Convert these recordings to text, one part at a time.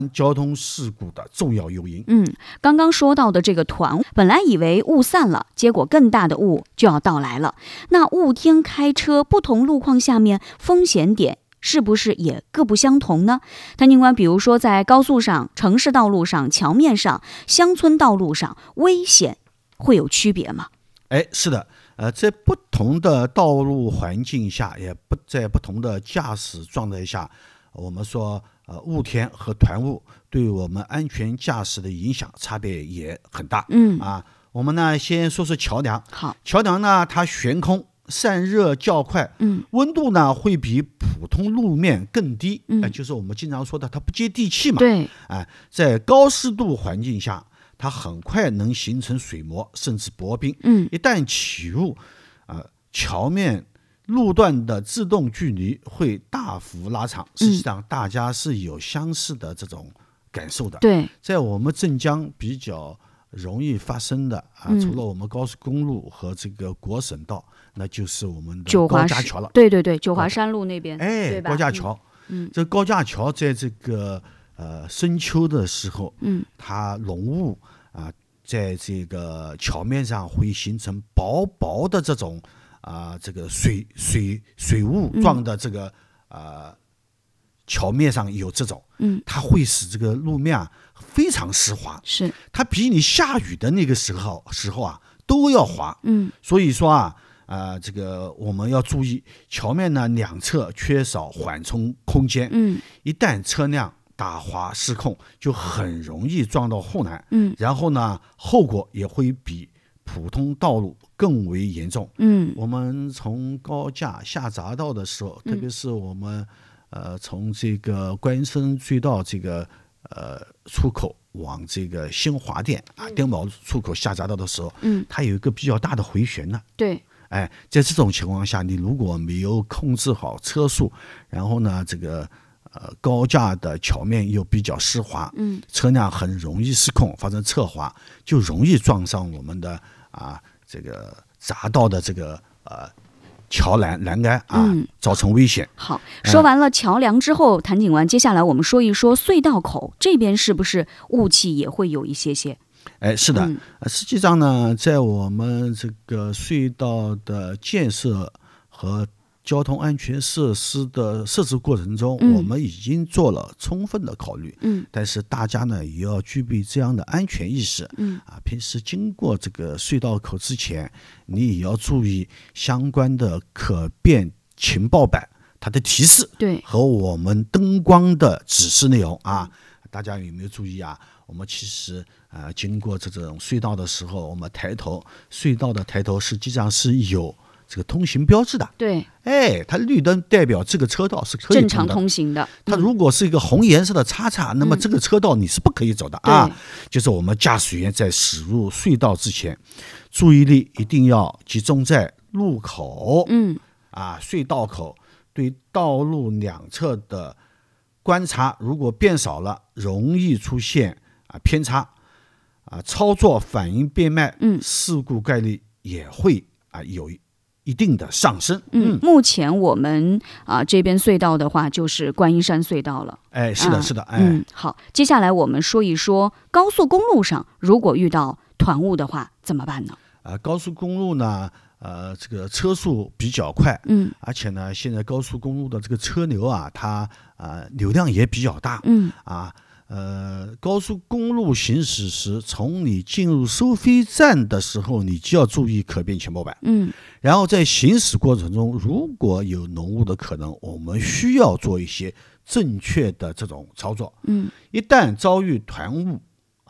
交通事故的重要诱因。 刚刚说到的这个团雾，本来以为雾散了，结果更大的雾就要到来了。那雾天开车，不同路况下面风险点是不是也各不相同呢？谭警官，比如说在高速上、城市道路上、桥面上、乡村道路上，危险会有区别吗？ 是的，在不同的道路环境下，在不同的驾驶状态下，我们说雾天和团雾对我们安全驾驶的影响差别也很大。我们呢先说说桥梁。 好， 桥梁呢它悬空，散热较快，温度呢会比普通路面更低，就是我们经常说的它不接地气嘛。 对， 在高湿度环境下，它很快能形成水膜甚至薄冰。一旦起雾，桥面路段的制动距离会大幅拉长，实际上大家是有相似的这种感受的。 对，在我们镇江比较容易发生的除了我们高速公路和这个国省道，那就是我们的高架桥了。 对，九华山路那边，对吧？ 高架桥。这高架桥在这个深秋的时候，它浓雾在这个桥面上会形成薄薄的这种这个水雾状的这个桥面上有这种，它会使这个路面非常湿滑， 是它比你下雨的那个时候都要滑。所以说这个我们要注意，桥面呢两侧缺少缓冲空间，一旦车辆打滑失控，就很容易撞到护栏，然后呢后果也会比普通道路更为严重。我们从高架下匝道的时候，特别是我们从这个观音山隧道这个出口往这个新华店丁卯出口下匝道的时候，它有一个比较大的回旋呢。 对， 在这种情况下，你如果没有控制好车速，然后呢这个高架的桥面又比较湿滑，车辆很容易失控发生侧滑，就容易撞上我们的这个匝道的这个桥栏杆造成危险。 好，说完了桥梁之后，谭警官，接下来我们说一说隧道口这边是不是雾气也会有一些？ 是的，实际上呢，在我们这个隧道的建设和交通安全设施的设置过程中，我们已经做了充分的考虑。但是大家呢也要具备这样的安全意识。平时经过这个隧道口之前，你也要注意相关的可变情报板它的提示， 对， 和我们灯光的指示内容大家有没有注意我们其实经过这种隧道的时候，我们隧道的抬头实际上是有这个通行标志的。 对， 它绿灯代表这个车道是可以正常通行的。 它如果是一个红颜色的叉叉，那么这个车道你是不可以走的就是我们驾驶员在驶入隧道之前，注意力一定要集中在路口，隧道口，对道路两侧的观察，如果变少了，容易出现偏差，操作反应变慢，事故概率也会有一定的上升。 目前我们这边隧道的话就是观音山隧道了。 是的。 好，接下来我们说一说高速公路上如果遇到团雾的话怎么办呢？ 高速公路呢这个车速比较快，而且呢现在高速公路的这个车流它流量也比较大，高速公路行驶时，从你进入收费站的时候，你就要注意可变情报板。然后在行驶过程中，如果有浓雾的可能，我们需要做一些正确的这种操作。一旦遭遇团雾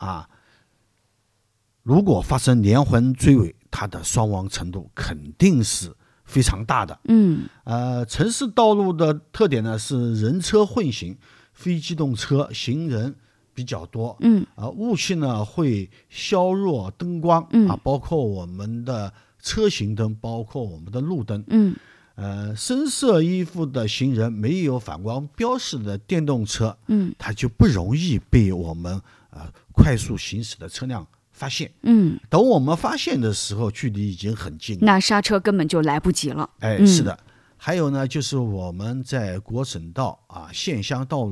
如果发生连环追尾，它的伤亡程度肯定是非常大的。城市道路的特点呢是人车混行，非机动车、行人比较多。雾气呢会削弱灯光包括我们的车行灯，包括我们的路灯。深色衣服的行人，没有反光标识的电动车，它就不容易被我们快速行驶的车辆发现。等我们发现的时候，距离已经很近了， 那刹车根本就来不及了。 是的。还有呢，就是我们在国省道县乡道路